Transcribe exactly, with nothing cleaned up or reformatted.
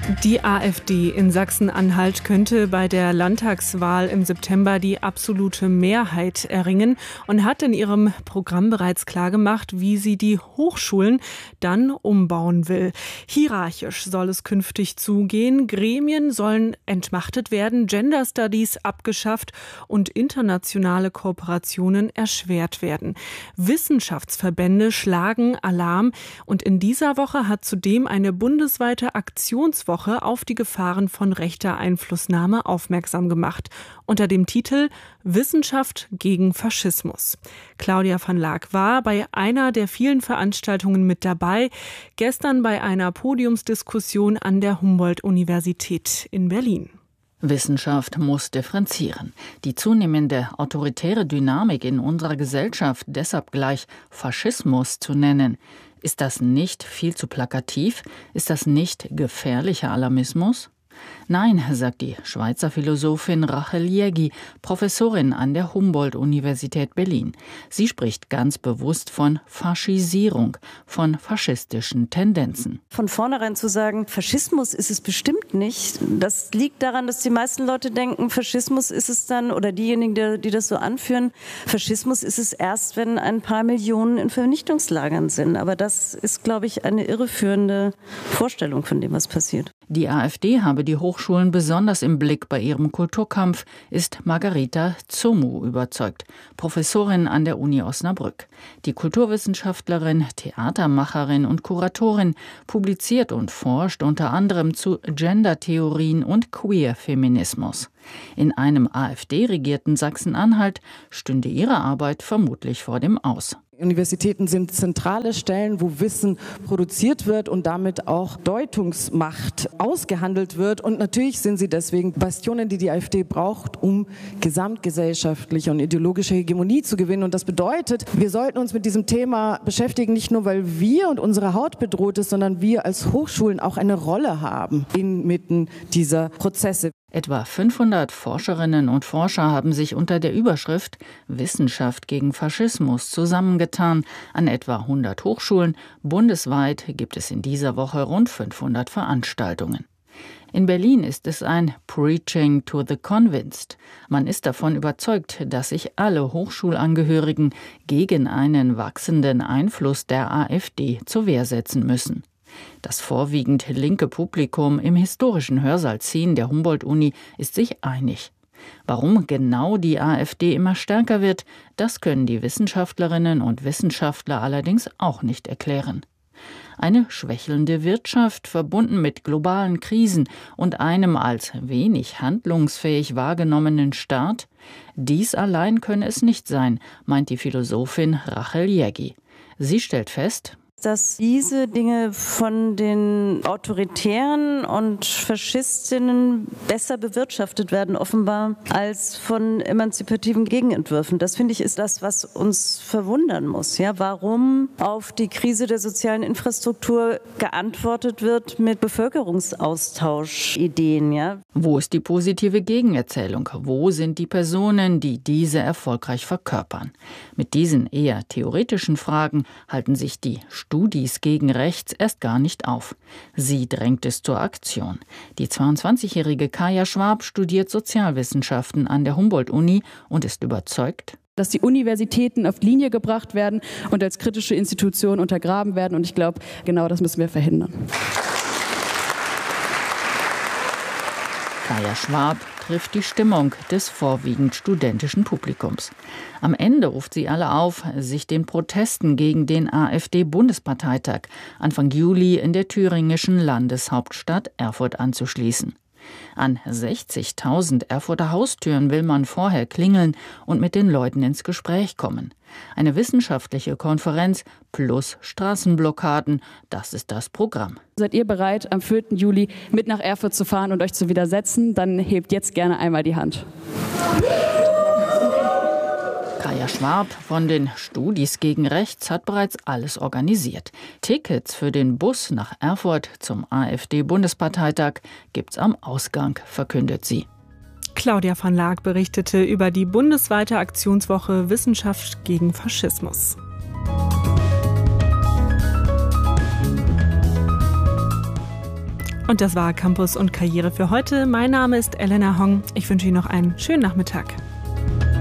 Die AfD in Sachsen-Anhalt könnte bei der Landtagswahl im September die absolute Mehrheit erringen und hat in ihrem Programm bereits klargemacht, wie sie die Hochschulen dann umbauen will. Hierarchisch soll es künftig zugehen, Gremien sollen entmachtet werden, Gender Studies abgeschafft und internationale Kooperationen erschwert werden. Wissenschaftsverbände schlagen Alarm und in dieser Woche hat zudem eine bundesweite Aktionswoche auf die Gefahren von rechter Einflussnahme aufmerksam gemacht, unter dem Titel Wissenschaft gegen Faschismus. Claudia van Laak war bei einer der vielen Veranstaltungen mit dabei, gestern bei einer Podiumsdiskussion an der Humboldt-Universität in Berlin. Wissenschaft muss differenzieren. Die zunehmende autoritäre Dynamik in unserer Gesellschaft deshalb gleich Faschismus zu nennen. Ist das nicht viel zu plakativ? Ist das nicht gefährlicher Alarmismus? Nein, sagt die Schweizer Philosophin Rachel Jägi, Professorin an der Humboldt-Universität Berlin. Sie spricht ganz bewusst von Faschisierung, von faschistischen Tendenzen. Von vornherein zu sagen, Faschismus ist es bestimmt nicht, das liegt daran, dass die meisten Leute denken, Faschismus ist es dann, oder diejenigen, die, die das so anführen, Faschismus ist es erst, wenn ein paar Millionen in Vernichtungslagern sind. Aber das ist, glaube ich, eine irreführende Vorstellung von dem, was passiert. Die AfD habe die Hochschulen besonders im Blick bei ihrem Kulturkampf, ist Margarita Zomu überzeugt, Professorin an der Uni Osnabrück. Die Kulturwissenschaftlerin, Theatermacherin und Kuratorin publiziert und forscht unter anderem zu Gendertheorien und Queer-Feminismus. In einem AfD-regierten Sachsen-Anhalt stünde ihre Arbeit vermutlich vor dem Aus. Universitäten sind zentrale Stellen, wo Wissen produziert wird und damit auch Deutungsmacht ausgehandelt wird. Und natürlich sind sie deswegen Bastionen, die die AfD braucht, um gesamtgesellschaftliche und ideologische Hegemonie zu gewinnen. Und das bedeutet, wir sollten uns mit diesem Thema beschäftigen, nicht nur, weil wir und unsere Haut bedroht ist, sondern wir als Hochschulen auch eine Rolle haben inmitten dieser Prozesse. Etwa fünfhundert Forscherinnen und Forscher haben sich unter der Überschrift Wissenschaft gegen Faschismus zusammengetan. An etwa hundert Hochschulen. Bundesweit gibt es in dieser Woche rund fünfhundert Veranstaltungen. In Berlin ist es ein Preaching to the Convinced. Man ist davon überzeugt, dass sich alle Hochschulangehörigen gegen einen wachsenden Einfluss der AfD zur Wehr setzen müssen. Das vorwiegend linke Publikum im historischen Hörsaal zehn der Humboldt-Uni ist sich einig. Warum genau die AfD immer stärker wird, das können die Wissenschaftlerinnen und Wissenschaftler allerdings auch nicht erklären. Eine schwächelnde Wirtschaft, verbunden mit globalen Krisen und einem als wenig handlungsfähig wahrgenommenen Staat? Dies allein könne es nicht sein, meint die Philosophin Rachel Jägi. Sie stellt fest, dass diese Dinge von den Autoritären und Faschistinnen besser bewirtschaftet werden, offenbar, als von emanzipativen Gegenentwürfen. Das, finde ich, ist das, was uns verwundern muss. Ja, warum auf die Krise der sozialen Infrastruktur geantwortet wird mit Bevölkerungsaustauschideen. Ja? Wo ist die positive Gegenerzählung? Wo sind die Personen, die diese erfolgreich verkörpern? Mit diesen eher theoretischen Fragen halten sich die Studis gegen rechts erst gar nicht auf. Sie drängt es zur Aktion. Die zweiundzwanzigjährige Kaja Schwab studiert Sozialwissenschaften an der Humboldt-Uni und ist überzeugt, dass die Universitäten auf Linie gebracht werden und als kritische Institution untergraben werden. Und ich glaube, genau das müssen wir verhindern. Kaja Schwab trifft die Stimmung des vorwiegend studentischen Publikums. Am Ende ruft sie alle auf, sich den Protesten gegen den AfD-Bundesparteitag Anfang Juli in der thüringischen Landeshauptstadt Erfurt anzuschließen. An sechzigtausend Erfurter Haustüren will man vorher klingeln und mit den Leuten ins Gespräch kommen. Eine wissenschaftliche Konferenz plus Straßenblockaden, das ist das Programm. Seid ihr bereit, am vierten Juli mit nach Erfurt zu fahren und euch zu widersetzen? Dann hebt jetzt gerne einmal die Hand. Kaja Schwab von den Studis gegen Rechts hat bereits alles organisiert. Tickets für den Bus nach Erfurt zum AfD-Bundesparteitag gibt's am Ausgang, verkündet sie. Claudia van Laak berichtete über die bundesweite Aktionswoche Wissenschaft gegen Faschismus. Und das war Campus und Karriere für heute. Mein Name ist Elena Hong. Ich wünsche Ihnen noch einen schönen Nachmittag.